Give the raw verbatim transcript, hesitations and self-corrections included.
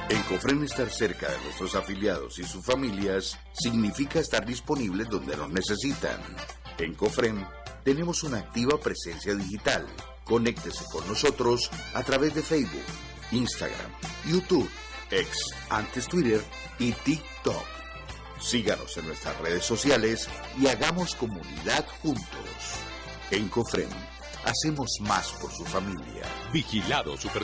En Cofren, estar cerca de nuestros afiliados y sus familias significa estar disponibles donde nos necesitan. En Cofren tenemos una activa presencia digital. Conéctese con nosotros a través de Facebook, Instagram, YouTube, X, antes Twitter y TikTok. Síganos en nuestras redes sociales y hagamos comunidad juntos. En Cofren, hacemos más por su familia. Vigilado Super